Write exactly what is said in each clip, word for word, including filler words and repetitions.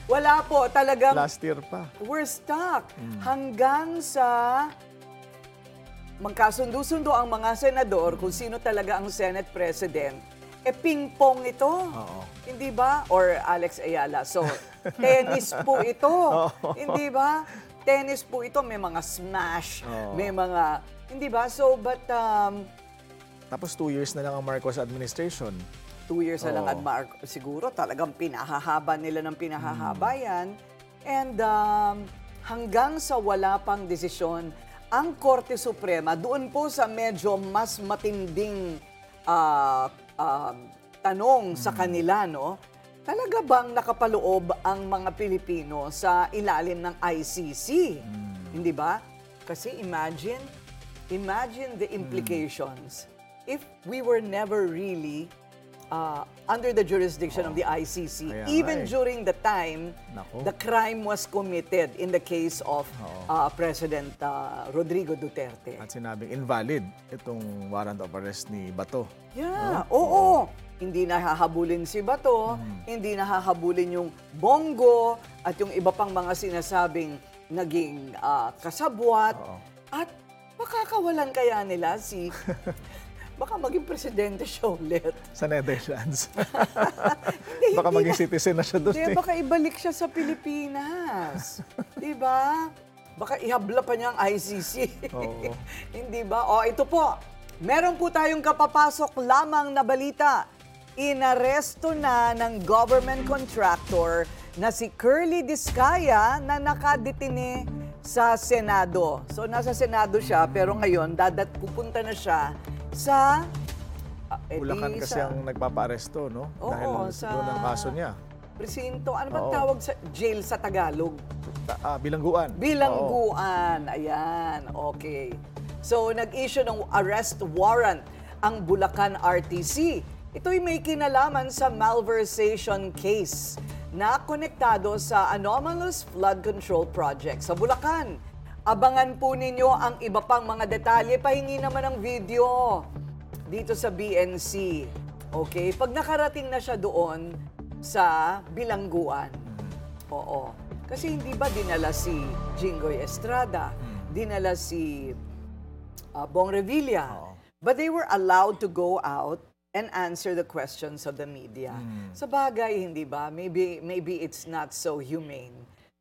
Wala po, talagang Last year pa. we're stuck. Hanggang sa magkasundo-sundo ang mga senador kung sino talaga ang Senate President. E ping-pong ito. Oo. Hindi ba? Or Alex Ayala. So, tennis po ito. Hindi ba? Tennis po ito. May mga smash. Oo. May mga... Hindi ba? So, but... Um, Tapos two years na lang ang Marcos administration. Two years na lang Oo. at Mar- siguro talagang pinahahaba nila ng pinahahaba yan. And um, hanggang sa wala pang desisyon, ang Korte Suprema, doon po sa medyo mas matinding ah, ah, tanong sa kanila, no? Talaga bang nakapaloob ang mga Pilipino sa ilalim ng I C C? Hindi ba? Kasi imagine, imagine the implications if we were never really uh, under the jurisdiction of the I C C, Kaya nga even eh. during the time Nako. the crime was committed in the case of uh, President uh, Rodrigo Duterte. At sinabing invalid itong warrant of arrest ni Bato. Yeah, oo. Hindi nahahabulin si Bato, hindi nahahabulin yung Bongo, at yung iba pang mga sinasabing naging ah, kasabwat. Oo. At makakawalan kaya nila si... baka maging presidente siya ulit. Sa Netherlands. Hindi, Baka hindi maging na- citizen na siya doon. Hindi, eh. baka ibalik siya sa Pilipinas. Diba? Baka ihabla pa niya ang I C C. Oo. Hindi ba? O, ito po. Meron po tayong kapapasok lamang na balita. Inaresto na ng government contractor na si Curly Discaya na nakadetine sa Senado. So, nasa Senado siya, pero ngayon, dadat pupunta na siya sa... ah, edi Bulacan kasi sa ang nagpapaaresto, no? Oo, Dahil sa- doon ang kaso niya. presinto. Ano bang Oo. tawag sa jail sa Tagalog? Ta- ah, bilangguan. Oo. Bilangguan. Ayan, okay. So, nag-issue ng arrest warrant ang Bulacan R T C. Ito'y may kinalaman sa malversation case na konektado sa anomalous flood control project sa Bulacan. Abangan po ninyo ang iba pang mga detalye. Pahingi naman ng video dito sa B N C. Okay? Pag nakarating na siya doon sa Bilangguan. Oo. Kasi hindi ba dinala si Jinggoy Estrada, dinala si uh, Bong Revilla. Oo. But they were allowed to go out and answer the questions of the media. Sa bagay, hindi ba? Maybe maybe it's not so humane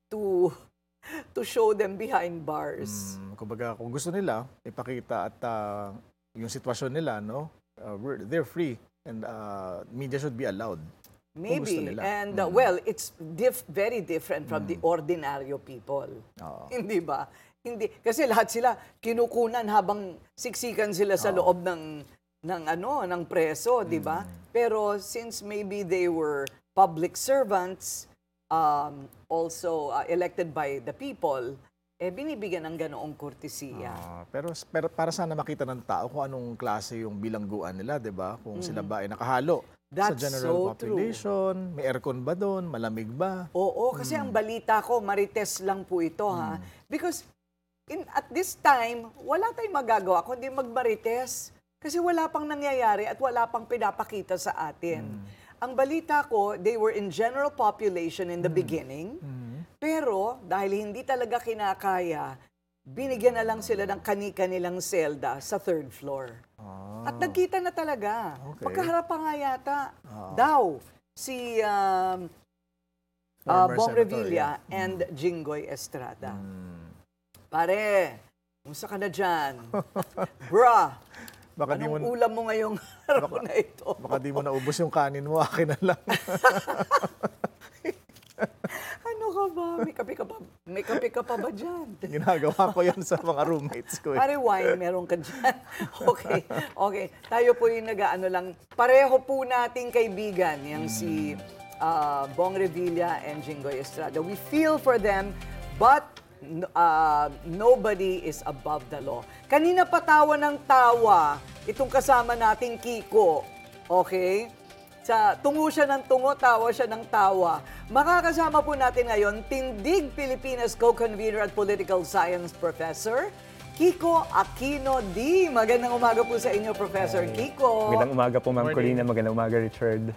to to show them behind bars. Mm, kumbaga, kung gusto nila, ipakita at ah, yung sitwasyon nila, no? Uh, we're, they're free and uh, media should be allowed. Kung gusto Maybe. nila. And uh, well, it's diff- very different from the ordinaryo people. Oo. Hindi ba? Hindi kasi lahat sila kinukunan habang siksikan sila sa loob ng ng ano, ng preso, di ba? Pero since maybe they were public servants, um, also uh, elected by the people, eh binibigyan ng ganoong kurtesiya. Ah, pero, pero para sana makita ng tao kung anong klase yung bilangguan nila, di ba? Kung sila ba ay nakahalo sa That's general so population, may aircon ba doon, malamig ba? Oo, kasi ang balita ko, marites lang po ito, ha? Because in, at this time, wala tayong magagawa kundi magmarites. Kasi wala pang nangyayari at wala pang pinapakita sa atin. Ang balita ko, they were in general population in the beginning, pero dahil hindi talaga kinakaya, binigyan na lang sila ng kani-kanilang selda sa third floor. Ah, At nagkita na talaga. Okay. Magkaharap pa nga yata. Ah. Daw, si um, uh, Former Bong Senator, Revilla yeah. and Jinggoy Estrada. mm. Pare, kumusta ka na dyan? Bruh, Baka di mo, anong ulam mo ngayong araw na ito? baka di mo naubos yung kanin mo, akin na lang. Ano ka ba? May kape ka pa, may kape ka pa ba dyan? Ginagawa ko yan sa mga roommates ko. Eh. Pare, wine meron ka dyan. Okay, okay. Tayo po yung nag-ano lang. Pareho po nating kaibigan, yung si uh, Bong Revilla and Jinggoy Estrada. We feel for them, but uh, nobody is above the law. Kanina pa tawa ng tawa itong kasama nating Kiko. Okay? Sa tungo siya ng tungo, tawa siya ng tawa. Makakasama po natin ngayon, Tindig Pilipinas Co-Convener at Political Science Professor, Kiko Aquino D. Magandang umaga po sa inyo, Professor Kiko. Magandang umaga po, Ma'am Morning. Corina. Magandang umaga, Richard.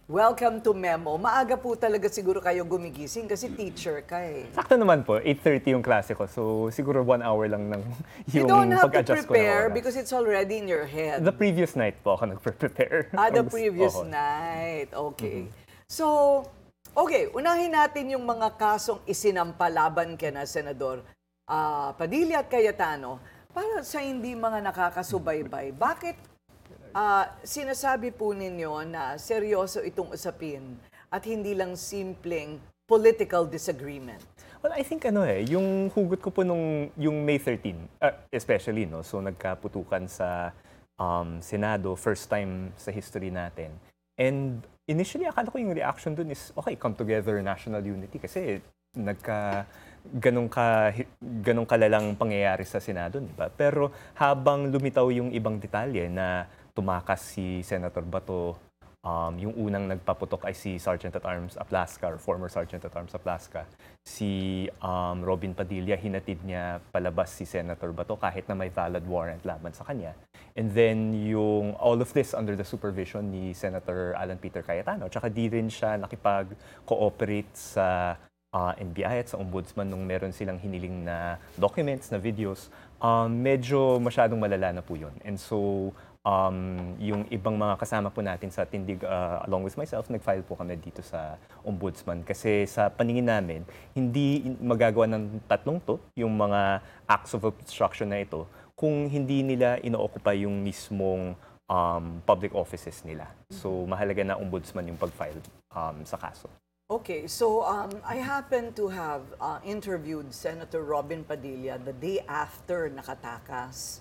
welcome to Memo. Maaga po talaga siguro kayo gumigising kasi teacher ka eh. Sakto naman po, eight thirty yung klase ko. So siguro one hour lang ng You yung don't have to pag-adjust ko ng prepare oras. because it's already in your head. The previous night po ako nagpe-prepare. Ah, the Ang- previous Oo. night. Okay. So, okay, unahin natin yung mga kasong isinampalaban kay na Senador ah, Padilla at Cayetano. Para sa hindi mga nakakasubaybay, bakit ah, sinasabi po ninyo na seryoso itong usapin at hindi lang simpleng political disagreement? Well, I think ano eh, yung hugot ko po nung yung May thirteenth, uh, especially, no, so nagkaputukan sa um, Senado, first time sa history natin. And initially, akala ko yung reaction dun is, okay, come together, national unity, kasi nagka ganong ka ganong kalalang pangyayari sa Senado, di ba? Pero habang lumitaw yung ibang detalye na tumakas si Senator Bato, um, yung unang nagpaputok ay si Sergeant at Arms Aplaska, or former Sergeant at Arms Aplaska. Si um, Robin Padilla, hinatid niya palabas si Senator Bato kahit na may valid warrant laban sa kanya. And then yung all of this under the supervision ni Senator Alan Peter Cayetano. Tsaka di rin siya nakipag-cooperate sa uh, N B I at sa Ombudsman nung meron silang hiniling na documents, na videos. Um, medyo masyadong malala na po yun. And so, Um, yung ibang mga kasama po natin sa Tindig, uh, along with myself, nag-file po kami dito sa Ombudsman. Kasi sa paningin namin, hindi magagawa ng tatlong to, yung mga acts of obstruction na ito, kung hindi nila ino-occupy yung mismong um, public offices nila. So, mahalaga na Ombudsman yung pag-file um, sa kaso. Okay, so um, I happen to have uh, interviewed Senator Robin Padilla the day after nakatakas.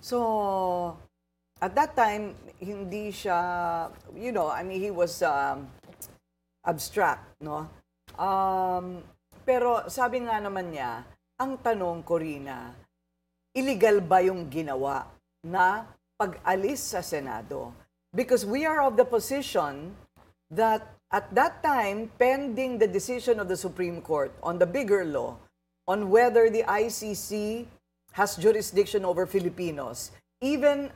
So, at that time, hindi siya, you know, I mean, he was um, abstract, no? Um, pero sabi nga naman niya, ang tanong, Corina, illegal ba yung ginawa na pag-alis sa Senado? Because we are of the position that at that time, pending the decision of the Supreme Court on the bigger law, on whether the I C C has jurisdiction over Filipinos, even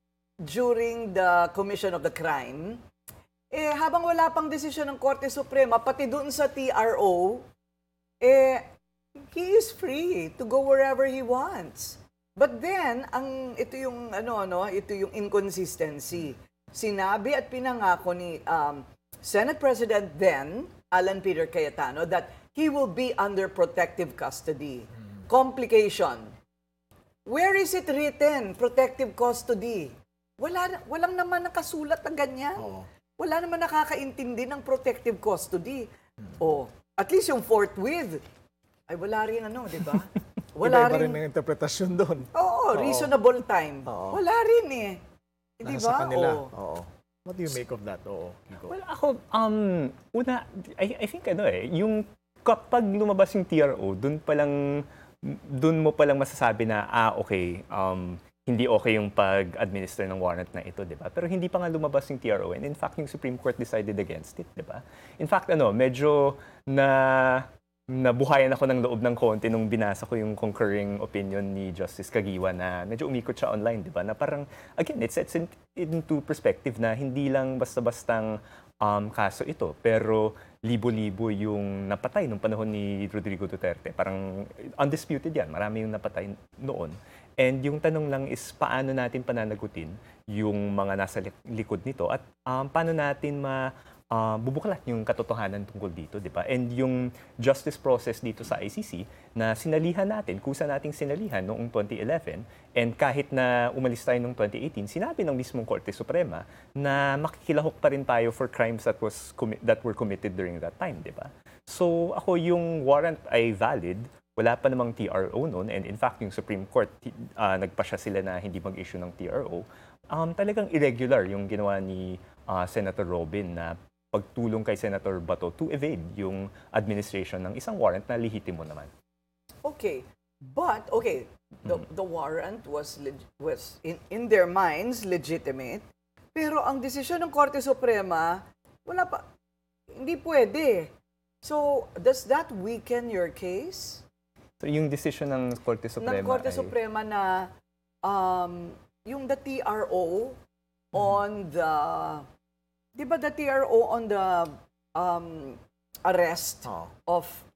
during the commission of the crime, eh, habang wala pang desisyon ng Korte Suprema, pati doon sa T R O, eh, he is free to go wherever he wants. But then, ang, ito yung, ano, ano, ito yung inconsistency. Sinabi at pinangako ni um, Senate President then, Alan Peter Cayetano, that he will be under protective custody. Complication. Where is it written, protective custody? Wala, walang naman nakasulat na ganyan. Oo. Wala naman nakakaintindi ng protective custody. O, at least yung forthwith. Ay, wala rin ano, di ba? Wala Iba-iba rin. rin ang interpretasyon doon. Oo, reasonable time. Oo. Wala rin eh. Di Nasa ba? kanila. Oo. Oo. What do you make of that? Oo, Kiko. Well, ako, um, una, I, I think ano eh, yung kapag lumabas yung T R O, dun pa lang, dun mo pa lang masasabi na, ah, okay, um, hindi okay yung pag-administer ng warrant na ito, di ba? Pero hindi pa nga lumabas yung T R O, and in fact, yung Supreme Court decided against it, di ba? In fact, ano, medyo na nabuhayan ako ng loob ng konti nung binasa ko yung concurring opinion ni Justice Kagiwa na medyo umikot siya online, di ba? Na parang, again, it sets in, into perspective na hindi lang basta-bastang um, kaso ito, pero libo-libo yung napatay nung panahon ni Rodrigo Duterte. Parang undisputed yan, marami yung napatay noon. And yung tanong lang is paano natin pananagutin yung mga nasa likod nito at um, paano natin ma uh, bubuklat yung katotohanan tungkol dito, di ba? And yung justice process dito sa I C C na sinalihan natin, kusa nating sinalihan noong twenty eleven, and kahit na umalis tayo noong twenty eighteen, sinabi ng mismong Korte Suprema na makikilahok pa rin tayo for crimes that was commi- that were committed during that time, di ba? So ako, yung warrant ay valid. Wala pa namang T R O noon, and in fact, yung Supreme Court, uh, nagpasya sila na hindi mag-issue ng T R O. Um, talagang irregular yung ginawa ni uh, Senator Robin na pagtulong kay Senator Bato to evade yung administration ng isang warrant na lehitimo naman. Okay. But, okay, the, the warrant was, leg- was in, in their minds, legitimate. Pero ang desisyon ng Korte Suprema, wala pa, hindi pwede. So, does that weaken your case? So, yung decision ng Korte Suprema ng Korte ay... Suprema na um, yung the T R O on the Di ba the T R O on the um, arrest Oo. of